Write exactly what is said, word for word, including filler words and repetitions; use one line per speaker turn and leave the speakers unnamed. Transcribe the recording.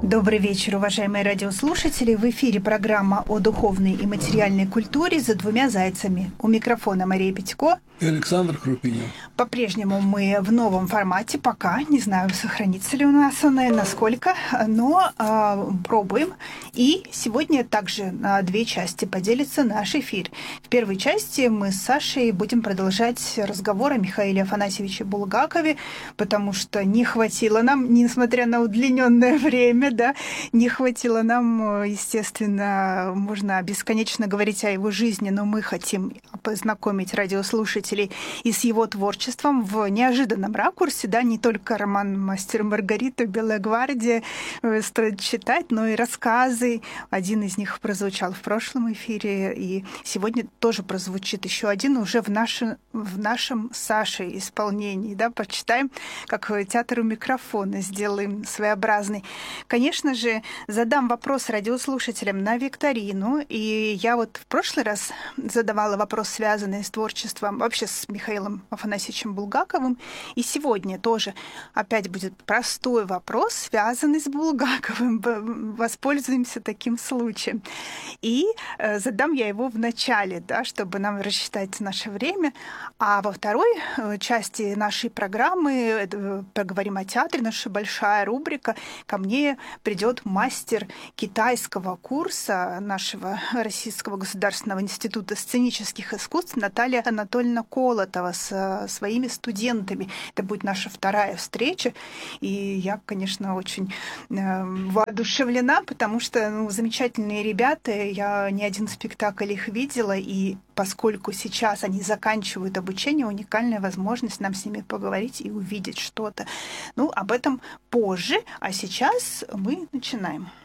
Добрый вечер, уважаемые радиослушатели. В эфире программа о духовной и материальной культуре «За двумя зайцами». У микрофона Мария Петько
и Александр Крупинин.
По-прежнему мы в новом формате, пока, не знаю, сохранится ли у нас он и насколько, но э, пробуем. И сегодня также на две части поделится наш эфир. В первой части мы с Сашей будем продолжать разговор о Михаиле Афанасьевиче Булгакове, потому что не хватило нам, несмотря на удлиненное время, да, не хватило нам, естественно, можно бесконечно говорить о его жизни, но мы хотим познакомить радиослушателей и с его творчеством в неожиданном ракурсе, да, не только роман «Мастер и Маргарита», «Белая гвардия» стоит читать, но и рассказы. Один из них прозвучал в прошлом эфире, и сегодня тоже прозвучит еще один уже в, нашем, в нашем Саше исполнении, да, почитаем, как театр у микрофона, сделаем своеобразный. Конечно же, задам вопрос радиослушателям на викторину, и я вот в прошлый раз задавала вопрос, связанный с творчеством, вообще с Михаилом Афанасьевичем Булгаковым, и сегодня тоже опять будет простой вопрос, связанный с Булгаковым. Воспользуемся таким случаем. И э, задам я его в начале, да, чтобы нам рассчитать наше время, а во второй э, части нашей программы э, поговорим о театре, наша большая рубрика. Ко мне придет мастер китайского курса нашего Российского государственного института сценических искусств Наталья Анатольевна Колотова с своими студентами. Это будет наша вторая встреча, и я, конечно, очень э, воодушевлена, потому что ну, замечательные ребята, я не один спектакль их видела, и поскольку сейчас они заканчивают обучение, уникальная возможность нам с ними поговорить и увидеть что-то. Ну, об этом позже, а сейчас мы начинаем.